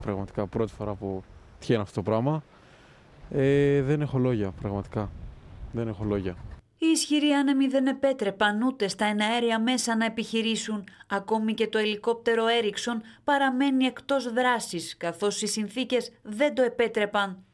Πραγματικά πρώτη φορά που τυχαίνει αυτό το πράγμα. Δεν έχω λόγια, πραγματικά. Δεν έχω λόγια. Οι ισχυροί άνεμοι δεν επέτρεπαν ούτε στα εναέρια μέσα να επιχειρήσουν. Ακόμη και το ελικόπτερο Έριξον παραμένει εκτός δράσης, καθώς οι συνθήκες δεν το επέτρεπαν.